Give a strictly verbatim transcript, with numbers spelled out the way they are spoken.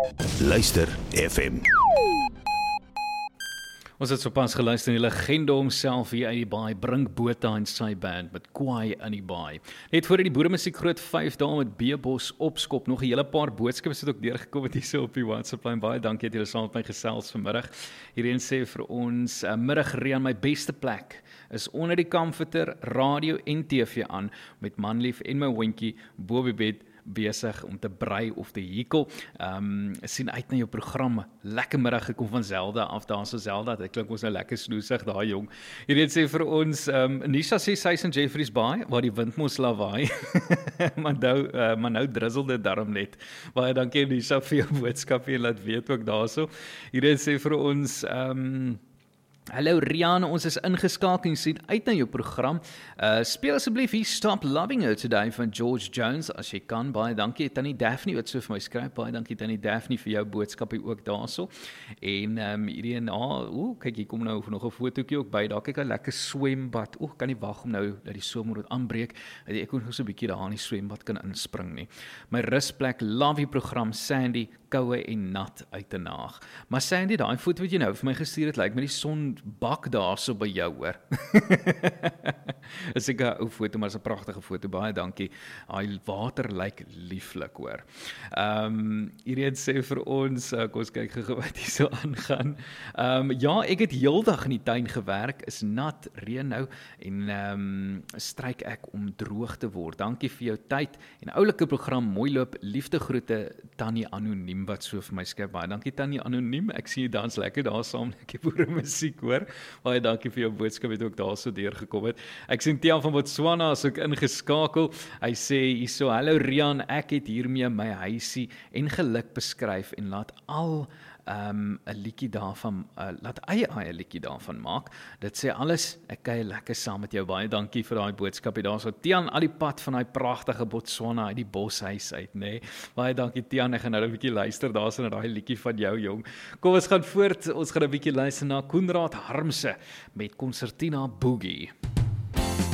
Luister F M. Ons het sopas geluister in die legende homself hier uit die baai, Brink Botha en sy band met Kwaai in die baai. Net voor die boeremusiek groot vyf dae met B-Bos opskop, nog 'n hele paar boodskappe het ook deurgekom het hier so op die WhatsApp lyn. Baie dankie dat julle saam met my gesels vanmiddag. Hierheen sê vir ons, uh, middag Rian, my beste plek is onder die comforter, radio en T V aan, met manlief en my hondjie bo die bed, besig om te brei of te hekel. Um, sien uit na jou program. Lekker middag, gekom van Zelda af, daar so Zelda, dit klink ons nou lekker snoesig, daar jong. Hierdie sê vir ons, um, Nisha sê sy is in Jeffreys Bay, waar die wind mos lawaai, maar nou, uh, maar nou drizzle dit daarom net. Baie dankie Nisha vir jou boodskap, en laat weet ook daar so. Hierdie sê vir ons, um, hallo Rian, ons is ingeskakel en sien uit na jou program. Uh, speel asseblief hier Stop Loving Her Today van George Jones, as jy kan. Baie dankie Tannie Daphne wat so vir my skryf. Baie dankie Tannie Daphne vir jou boodskap hier ook daarso. En um, hierdie en ah, o, kyk hier kom nou nog 'n fotootjie ook by. Daar kyk 'n lekker swembad. O, kan nie wag om nou dat die somer moet aanbreek. Ek kon nog so 'n bietjie daar in die swembad kan inspring nie. My rusplek, love die program Sandy, koue en nat uit te naag. Maar Sandy, daai foto wat jy nou vir my gestuur het, lyk met die son bak daar so by jou hoor. Is ek 'n ou foto, maar is 'n pragtige foto, baie dankie. Hy water lyk lieflik hoor. Ehm um, hierdie sê vir ons, uh, kom ons kyk gou wat hier so aangaan. Ehm um, ja, ek het heeldag in die tuin gewerk, is nat, reën nou en ehm um, stryk ek om droog te word. Dankie vir jou tyd en oulike program, mooi loop, liefde groete Tannie Anoniem wat so vir my skryf. Baie dankie Tannie Anoniem. Ek sien jy dans lekker daar saam met die boere musiek hoor. Baie dankie vir jou boodskap, het ook daar so deurgekom het. Ek sien Tiaan van Botswana is ook ingeskakel. Hy sê hierso, hallo Rian, ek het hiermee my huisie en geluk beskryf en laat al um, 'n liedjie daarvan, uh, laat eie eie liedjie daarvan maak. Dit sê alles, ek kuier lekker saam met jou. Baie dankie vir daai boodskap hier daarso. Tiaan, al die pad van daai pragtige Botswana uit die boshuis uit, nê. Nee. Baie dankie Tiaan, ek gaan nou 'n bietjie luister daarso na daai liedjie van jou jong. Kom ons gaan voort, ons gaan 'n bietjie luister na Koenraad Harmse met Concertina Boogie.